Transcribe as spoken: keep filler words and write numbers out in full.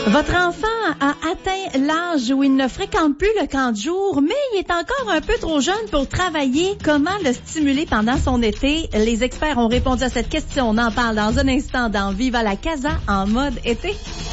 Votre enfant a atteint l'âge où il ne fréquente plus le camp de jour, mais il est encore un peu trop jeune pour travailler. Comment le stimuler pendant son été? Les experts ont répondu à cette question. On en parle dans un instant dans Viva la Casa en mode été.